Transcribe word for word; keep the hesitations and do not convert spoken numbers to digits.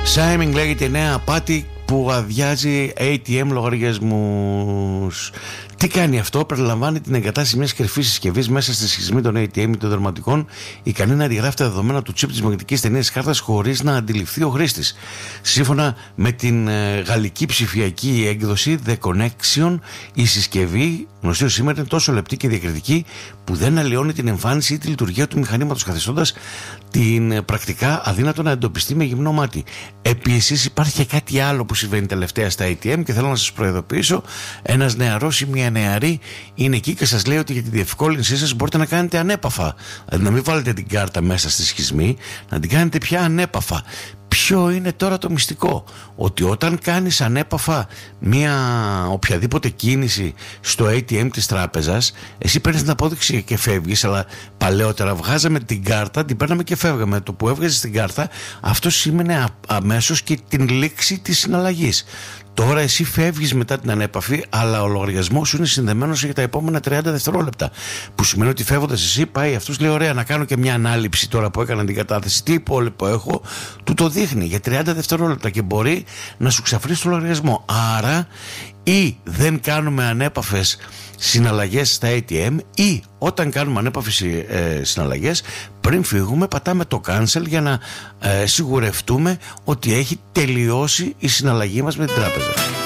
Σάιμινγκ λέγεται η νέα απάτη που αδειάζει έι τι εμ λογαριασμούς. Τι κάνει αυτό? Περιλαμβάνει την εγκατάσταση μιας κρυφής συσκευής μέσα στη σχισμή των έι τι εμ ή των δερματικών, ικανή να αντιγράφει τα δεδομένα του τσίπ της μαγνητικής ταινίας της κάρτας χωρίς να αντιληφθεί ο χρήστης. Σύμφωνα με την ε, γαλλική ψηφιακή έκδοση The Connection, η συσκευή, γνωστή ως σήμερα, είναι τόσο λεπτή και διακριτική που δεν αλλοιώνει την εμφάνιση ή τη λειτουργία του μηχανήματος, καθιστώντας την ε, πρακτικά αδύνατο να εντοπιστεί με γυμνό μάτι. Επίσης, υπάρχει και κάτι άλλο που συμβαίνει τελευταία στα έι τι εμ και θέλω να σας προειδοποιήσω. Ένας νεαρός ή μια νεαρή είναι εκεί και σας λέει ότι για τη διευκόλυνσή σας μπορείτε να κάνετε ανέπαφα. Δηλαδή να μην βάλετε την κάρτα μέσα στη σχισμή, να την κάνετε πια ανέπαφα. Ποιο είναι τώρα το μυστικό? Ότι όταν κάνεις ανέπαφα μια οποιαδήποτε κίνηση στο έι τι εμ της τράπεζας, εσύ παίρνεις την απόδειξη και φεύγεις, αλλά παλαιότερα βγάζαμε την κάρτα, την παίρναμε και φεύγαμε. Το που έβγαζες την κάρτα, αυτό σήμαινε αμέσως και την λήξη της συναλλαγής. Τώρα εσύ φεύγεις μετά την ανέπαφη, αλλά ο λογαριασμός σου είναι συνδεμένος για τα επόμενα τριάντα δευτερόλεπτα. Που σημαίνει ότι φεύγοντας εσύ, πάει αυτός, λέει: ωραία, να κάνω και μια ανάληψη τώρα που έκανα την κατάθεση. Τι υπόλοιπο έχω, του το δείχνει για τριάντα δευτερόλεπτα και μπορεί να σου ξαφρίσει το λογαριασμό. Άρα, ή δεν κάνουμε ανέπαφες συναλλαγές στα έι τι εμ, ή όταν κάνουμε ανέπαφες ε, συναλλαγές, πριν φύγουμε πατάμε το cancel για να ε, σιγουρευτούμε ότι έχει τελειώσει η συναλλαγή μας με την τράπεζα.